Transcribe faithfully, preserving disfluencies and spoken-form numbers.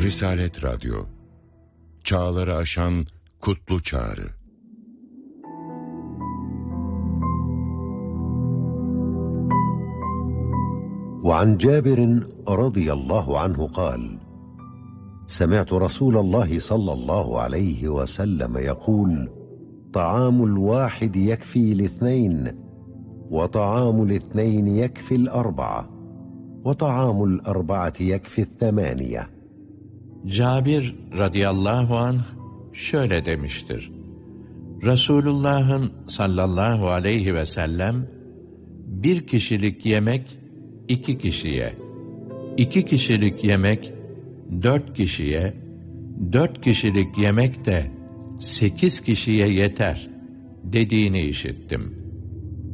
Risalet Radyo, çağları aşan kutlu çağrı. وعن جابر رضي الله عنه قال: سمعت رسول الله صلى الله عليه وسلم يقول: طعام الواحد يكفي الاثنين، وطعام الاثنين يكفي الأربعة، وطعام الأربعة يكفي الثمانية. Cabir radıyallahu anh şöyle demiştir: Resulullah'ın sallallahu aleyhi ve sellem, bir kişilik yemek iki kişiye, iki kişilik yemek dört kişiye, dört kişilik yemek de sekiz kişiye yeter dediğini işittim.